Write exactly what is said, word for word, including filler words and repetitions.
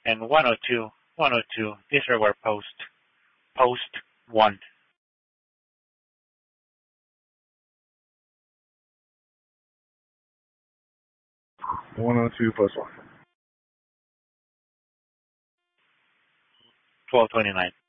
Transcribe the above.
And one oh two, one oh two, disregard post, post one. one oh two plus one. twelve twenty-nine.